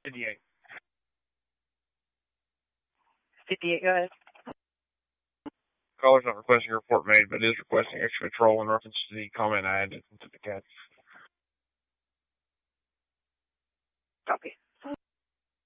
58. 58, go ahead. Caller's not requesting a report made, but is requesting extra patrol in reference to the comment I added to the cat. Copy.